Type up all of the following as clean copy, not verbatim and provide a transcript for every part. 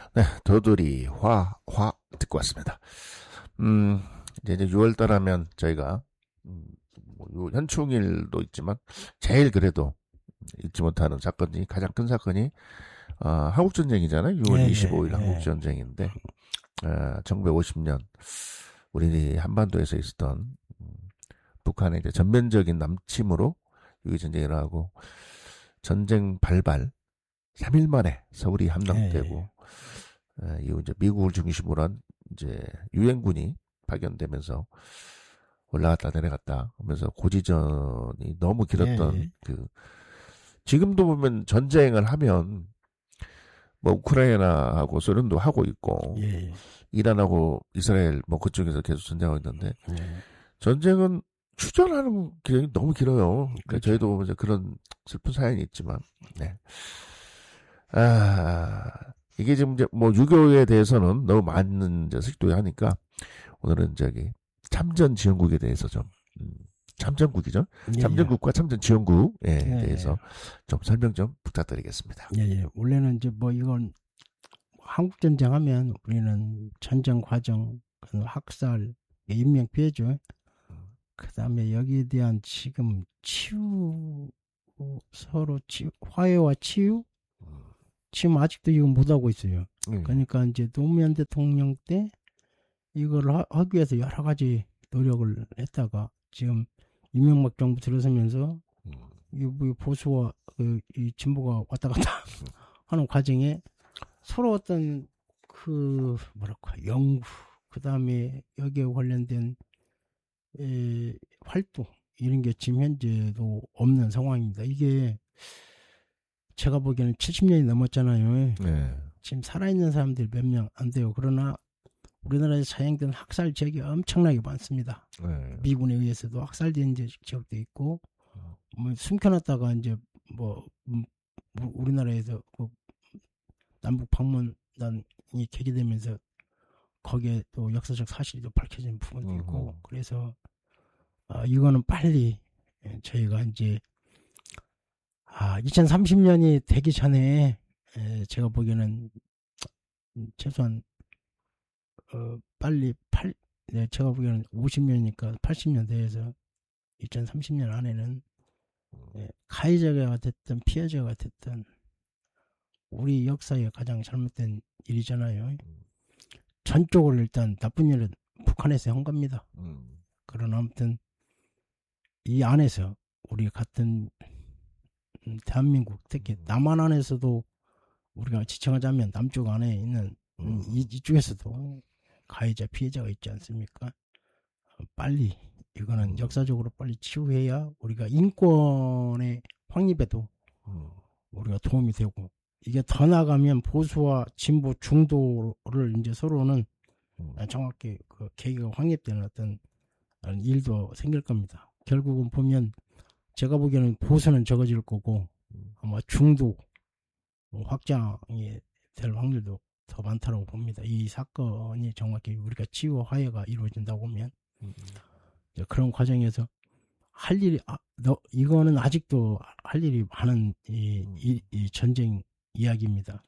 네, 도돌이 듣고 왔습니다. 이제 6월달 하면 저희가, 요 현충일도 있지만, 제일 그래도 잊지 못하는 사건이, 가장 큰 사건이, 한국전쟁이잖아요. 6월 25일 한국전쟁인데, 1950년, 우리 한반도에서 있었던, 북한의 이제 전면적인 남침으로 유기전쟁이 일어나고, 전쟁 발발, 3일 만에 서울이 함락되고, 이후 이제 미국을 중심으로 한 이제 유엔군이 파견되면서 올라갔다 내려갔다 하면서 고지전이 너무 길었던 지금도 보면 전쟁을 하면 뭐 우크라이나하고 소련도 하고 있고 이란하고 이스라엘 뭐 그쪽에서 계속 전쟁하고 있는데 전쟁은 휴전하는 기간이 너무 길어요. 그러니까 저희도 이제 그런 슬픈 사연이 있지만 이게 지금 이제 뭐 유교에 대해서는 너무 많은 이제 설득을 하니까 오늘은 참전 지원국에 대해서 좀 참전국이죠. 참전국과 참전 지원국에 대해서 좀 설명 좀 부탁드리겠습니다. 원래는 이제 뭐 이건 한국 전쟁하면 우리는 전쟁 과정, 학살, 인명 피해죠. 그다음에 여기에 대한 지금 서로 화해와 치유 지금 아직도 이거 못하고 있어요. 그러니까 이제 노무현 대통령 때 이걸 하기 위해서 여러 가지 노력을 했다가 지금 이명박 정부 들어서면서 이 보수와 이 진보가 왔다 갔다 하는 과정에 서로 어떤 연구 그다음에 여기에 관련된 활동 이런 게 지금 현재도 없는 상황입니다. 이게 제가 보기에는 70년이 넘었잖아요. 지금 살아있는 사람들이 몇 명 안 돼요. 그러나 우리나라에서 사행된 학살 지역이 엄청나게 많습니다. 미군에 의해서도 학살된 지역도 있고, 뭐 숨겨놨다가 이제 우리나라에서 남북 방문단이 개개되면서 거기에 또 역사적 사실이 또 밝혀진 부분도 있고, 그래서 이거는 빨리 저희가 이제 2030년이 되기 전에 제가 보기에는 최소한 빨리 제가 보기에는 50년이니까 80년대에서 2030년 안에는 가해자가 됐든 피해자가 됐든 우리 역사에 가장 잘못된 일이잖아요. 전적으로 일단 나쁜 일은 북한에서 한 겁니다. 그러나 아무튼 이 안에서 우리 같은 대한민국 특히 남한 안에서도 우리가 지칭하자면 남쪽 안에 있는 이쪽에서도 가해자 피해자가 있지 않습니까? 빨리 이거는 역사적으로 빨리 치유해야 우리가 인권의 확립에도 우리가 도움이 되고 이게 더 나가면 보수와 진보 중도를 이제 서로는 정확히 계기가 확립되는 어떤 일도 생길 겁니다. 결국은 보면 제가 보기에는 보수는 적어질 거고 아마 중도 확장이 될 확률도 더 많다고 봅니다. 이 사건이 정확히 우리가 치유 화해가 이루어진다고 보면 그런 과정에서 할 일이 이거는 아직도 할 일이 많은 이 전쟁 이야기입니다.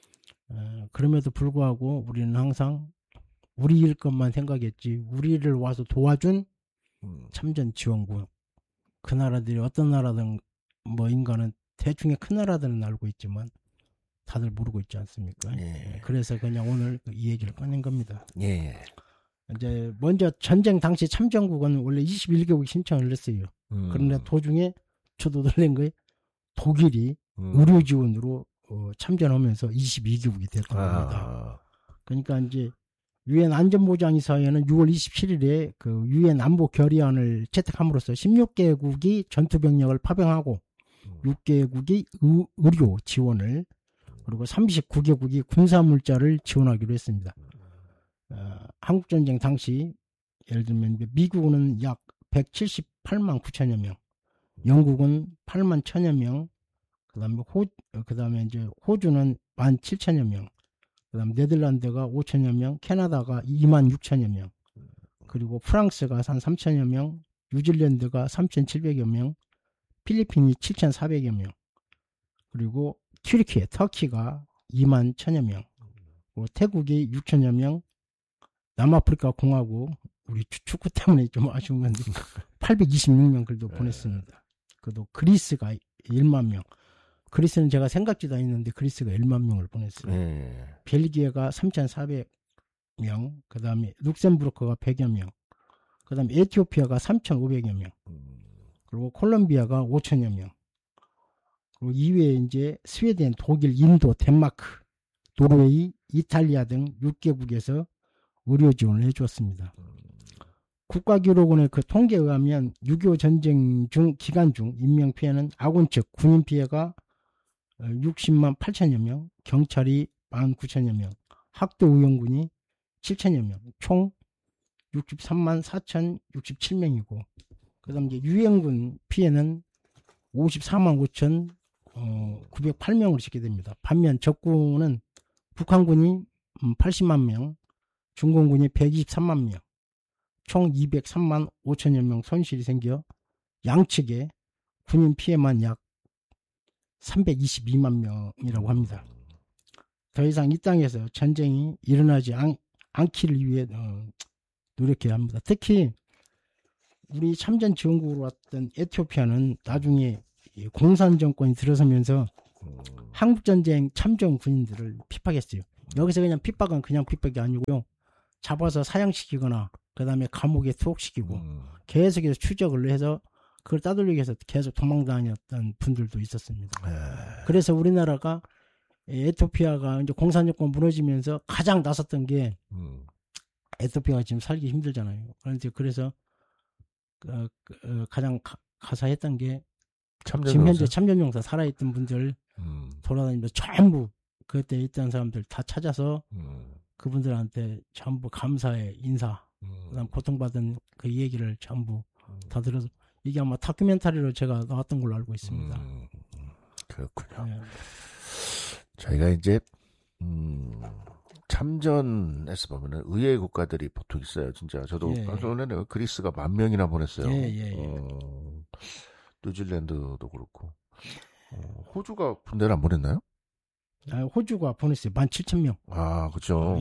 그럼에도 불구하고 우리는 항상 우리 일 것만 생각했지 우리를 와서 도와준 참전 지원국 그 나라들이 어떤 나라든 뭐 인간은 대충의 큰 나라들은 알고 있지만 다들 모르고 있지 않습니까? 그래서 그냥 오늘 이 얘기를 꺼낸 겁니다. 이제 먼저 전쟁 당시 참전국은 원래 21개국이 신청을 했어요. 그런데 도중에 저도 놀란 거예요. 독일이 의료 지원으로 참전하면서 22개국이 됐던 겁니다. 그러니까 이제 유엔 안전보장이사회는 6월 27일에 그 유엔 안보 결의안을 채택함으로써 16개국이 전투병력을 파병하고 6개국이 의료 지원을 그리고 39개국이 군사물자를 지원하기로 했습니다. 한국전쟁 당시 예를 들면 미국은 약 178만 9천여 명, 영국은 8만 1천여 명, 그다음에 이제 호주는 1만 7천여 명, 그다음 네덜란드가 5천여 명, 캐나다가 2만 6천여 명, 그리고 프랑스가 한 3천여 명, 뉴질랜드가 3,700여 명, 필리핀이 7,400여 명, 그리고 터키가 2만 1천여 명, 태국이 6천여 명, 남아프리카 공화국, 우리 축구 때문에 좀 아쉬운 건데, 826명 글도 보냈습니다. 그래도 그리스가 1만 명. 그리스는 제가 생각지도 않았는데 그리스가 1만 명을 보냈어요. 벨기에가 3,400명, 그 다음에 룩셈부르크가 100여 명, 그 다음에 에티오피아가 3,500여 명, 그리고 콜롬비아가 5천여 명, 그리고 이외에 이제 스웨덴, 독일, 인도, 덴마크, 노르웨이, 이탈리아 등 6개국에서 의료 지원을 해주었습니다. 국가기록원의 그 통계에 의하면 6.25 전쟁 기간 중 인명피해는 아군 측 군인 피해가 60만 8천여 명, 경찰이 19,000여 명, 학도의용군이 7천여 명, 총 63만 4,067명이고, 그 다음 이제 유엔군 피해는 54만 5,908명으로 찍게 됩니다. 반면 적군은 북한군이 80만 명, 중공군이 123만 명, 총 203만 5천여 명 손실이 생겨 양측에 군인 피해만 약 322만 명이라고 합니다. 더 이상 이 땅에서 전쟁이 일어나지 않기를 위해 노력해야 합니다. 특히 우리 참전 지원국으로 왔던 에티오피아는 나중에 공산 정권이 들어서면서 한국전쟁 참전 군인들을 핍박했어요. 여기서 그냥 핍박은 그냥 핍박이 아니고요. 잡아서 사형시키거나 그 다음에 감옥에 투옥시키고 계속해서 추적을 해서 그걸 따돌리기 위해서 계속 도망다녔던 분들도 있었습니다. 그래서 우리나라가 에티오피아가 이제 공산정권 무너지면서 가장 나섰던 게 에티오피아가 지금 살기 힘들잖아요. 그래서 가장 가사했던 게 지금 현재 참전용사 살아있던 분들 돌아다니면서 전부 그때 있던 사람들 다 찾아서 그분들한테 전부 감사의 인사, 그다음 고통받은 그 얘기를 전부 다 들어서 이게 아마 다큐멘터리로 제가 나왔던 걸로 알고 있습니다. 그렇군요. 네. 저희가 이제 참전에서 보면은 의외의 국가들이 보통 있어요. 진짜 저도 깜짝 놀랐네요. 그리스가 10,000명이나 보냈어요. 뉴질랜드도 그렇고 호주가 군대를 안 보냈나요? 호주가 보냈어요. 17,000명. 아, 그렇죠.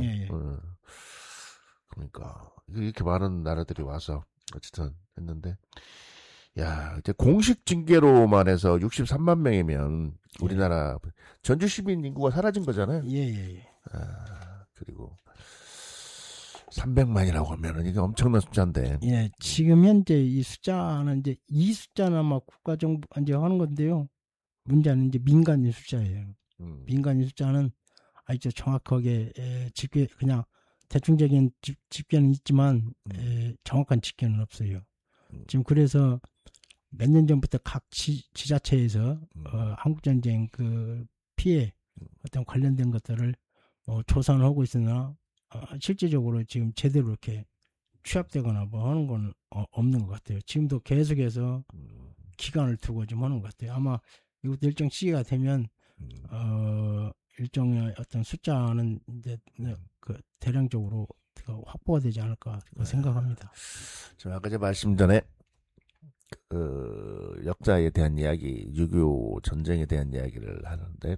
그러니까 이렇게 많은 나라들이 와서 어쨌든 했는데, 야, 이제 공식 징계로만 해서 63만 명이면 우리나라 전주 시민 인구가 사라진 거잖아요. 아, 그리고 300만이라고 하면은 이게 엄청난 숫자인데. 지금 현재 이 숫자는 이제 이 숫자는 아마 국가정부 이제 하는 건데요. 문제는 이제 민간인 숫자예요. 민간인 숫자는 아주 정확하게 집계 그냥 대충적인 집계는 있지만 정확한 집계는 없어요. 지금 그래서 몇 년 전부터 각 지자체에서 한국전쟁 그 피해 어떤 관련된 것들을 조사를 하고 있으나 실질적으로 지금 제대로 이렇게 취합되거나 뭐 하는 건 없는 것 같아요. 지금도 계속해서 기간을 두고 좀 하는 것 같아요. 아마 이것도 일정 시기가 되면 일종의 어떤 숫자는 이제 그 대량적으로 확보가 되지 않을까 생각합니다. 저 아까 제 말씀 전에 그 역사에 대한 이야기, 6.25 전쟁에 대한 이야기를 하는데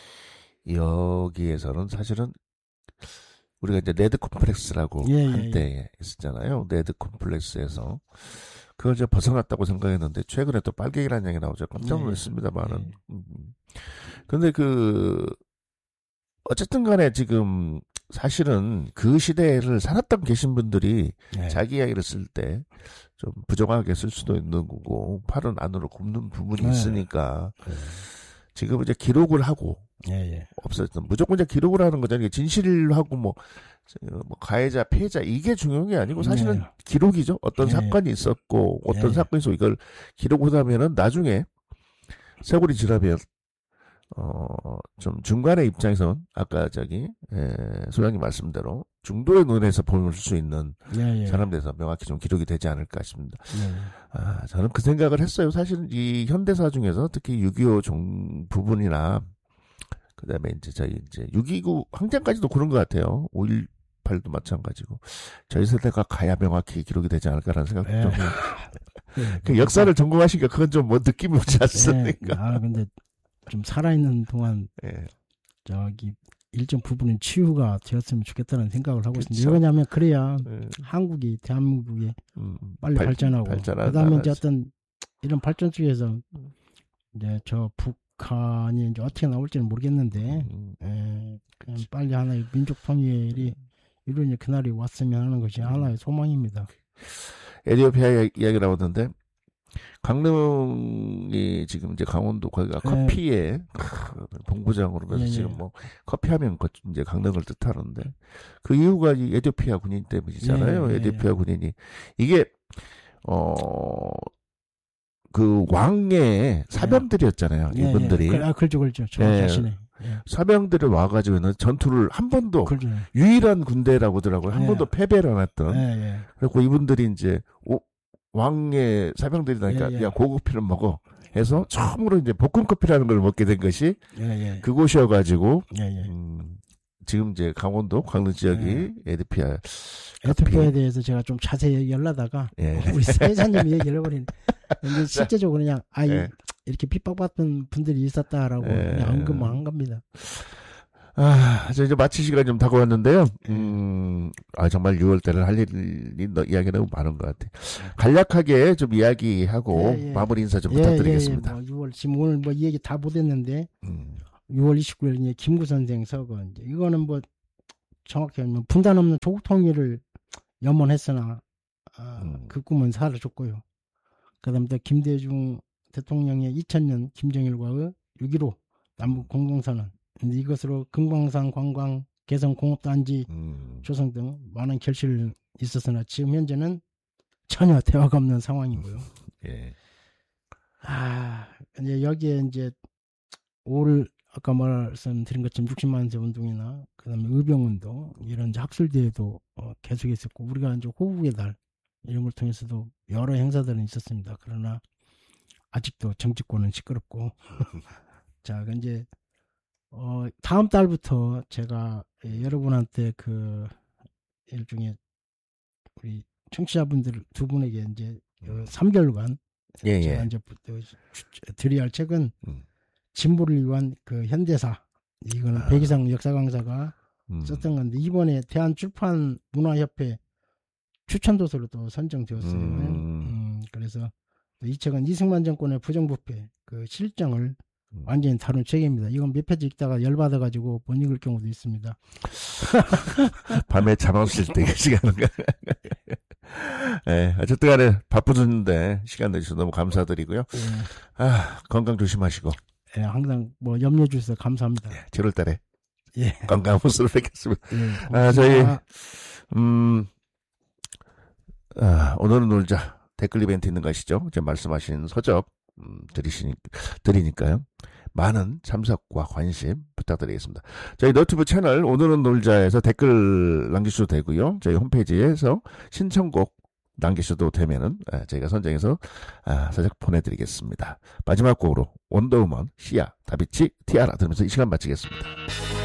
여기에서는 사실은 우리가 이제 레드 콤플렉스라고 한때 있었잖아요. 레드 콤플렉스에서 그걸 이제 벗어났다고 생각했는데 최근에 또 빨갱이라는 얘기 나오죠. 깜짝 놀랐습니다만은. 근데 어쨌든 간에 지금 사실은 그 시대를 살았던 계신 분들이 자기 이야기를 쓸 때 좀 부정하게 쓸 수도 있는 거고 팔은 안으로 굽는 부분이 있으니까 지금 이제 기록을 하고 없었던 무조건 이제 기록을 하는 거잖아요. 진실하고 뭐 가해자 피해자 이게 중요한 게 아니고 사실은 기록이죠. 어떤 사건이 있었고 어떤 사건이 있어 이걸 기록을 하면은 나중에 세월이 지나면 좀 중간의 입장에서는 아까 소장님 말씀대로 중도의 눈에서 볼 수 있는 사람들에서 명확히 좀 기록이 되지 않을까 싶습니다. 아, 저는 그 생각을 했어요. 사실은 이 현대사 중에서 특히 6.25 부분이나 그다음에 이제 6.29 항쟁까지도 그런 것 같아요. 5.18도 마찬가지고 저희 세대가 가야 명확히 기록이 되지 않을까라는 생각도 좀 해요. 그 역사를 전공하시니까 그건 좀 뭐 느낌이 오지 않습니까? 근데 좀 살아있는 동안 저기 일정 부분은 치유가 되었으면 좋겠다는 생각을 하고 있습니다. 왜냐하면 그래야 한국이 대한민국이 빨리 발전하고 그다음에 이제 어떤 이런 발전 속에서 이제 저 북한이 이제 어떻게 나올지는 모르겠는데 그냥 빨리 하나의 민족 통일이 이루어진 그날이 왔으면 하는 것이 하나의 소망입니다. 에티오피아 이야기 나오던데 강릉이 지금 이제 강원도 거기가 커피의 본고장으로 그래서 지금 뭐 커피하면 이제 강릉을 뜻하는데 그 이유가 이 에티오피아 군인 때문이잖아요. 에티오피아 군인이 이게 그 왕의 사병들이었잖아요. 이분들이. 그렇죠. 정확하시네. 사병들이 와가지고는 전투를 한 번도 유일한 군대라고 하더라고요. 한 번도 패배를 안 했던. 그리고 이분들이 이제 왕의 사병들이니까 그냥 고급피를 먹어 해서 처음으로 이제 볶음커피라는 걸 먹게 된 것이 그곳이어가지고 지금 이제 강원도 강릉 지역이 에티오피아에 대해서 제가 좀 자세히 얘기하려다가 우리 사회자님이 얘기를 해버리네. 근데 실제적으로 그냥 이렇게 핍박받던 분들이 있었다라고 그냥 언급만 한 겁니다. 저 이제 마칠 시간이 좀 다가왔는데요. 정말 6월달을 할 일이 이야기가 너무 많은 것 같아요. 간략하게 좀 이야기하고 마무리 인사 좀 부탁드리겠습니다. 뭐 6월, 지금 오늘 뭐 이 얘기 다 못했는데, 6월 29일 김구 선생 서거, 이거는 뭐 정확히 하면 분단 없는 조국 통일을 염원했으나, 그 꿈은 사라졌고요. 그 다음에 또 김대중 대통령의 2000년 김정일과의 6.15 남북 공동선언, 이것으로 금강산 관광 개성 공업단지 조성 등 많은 결실이 있었으나 지금 현재는 전혀 대화가 없는 상황이고요. 이제 여기에 이제 올 아까 말씀드린 것처럼 60만 세 운동이나 그다음에 의병운동 이런 이제 학술대회도 계속 있었고 우리가 이제 호국의 달 이런 걸 통해서도 여러 행사들은 있었습니다. 그러나 아직도 정치권은 시끄럽고 자 이제 다음 달부터 제가 여러분한테 그 일종의 우리 청취자분들 두 분에게 이제 3개월간 제가 이제 드려야 할 책은 진보를 위한 그 현대사 이거는 백이상 역사 강사가 썼던 건데 이번에 대한출판문화협회 추천도서로 또 선정되었어요. 그래서 이 책은 이승만 정권의 부정부패 그 실정을 완전히 다룬 책입니다. 이건 몇 페이지 읽다가 열받아가지고 못 읽을 경우도 있습니다. 밤에 잠 없을 때 시간인가. 어쨌든 간에 바쁘셨는데 시간 내주셔서 너무 감사드리고요. 건강 조심하시고. 항상 뭐 염려해 주셔서 감사합니다. 7월 달에 건강한 모습을 뵙겠습니다. 오늘은 놀자 댓글 이벤트 있는 거 아시죠? 지금 말씀하신 서적 드리니까요. 많은 참석과 관심 부탁드리겠습니다. 저희 너튜브 채널 오늘은 놀자에서 댓글 남기셔도 되고요. 저희 홈페이지에서 신청곡 남기셔도 되면은 저희가 선정해서 서적 보내드리겠습니다. 마지막 곡으로 원더우먼 시아 다비치 티아라 들으면서 이 시간 마치겠습니다.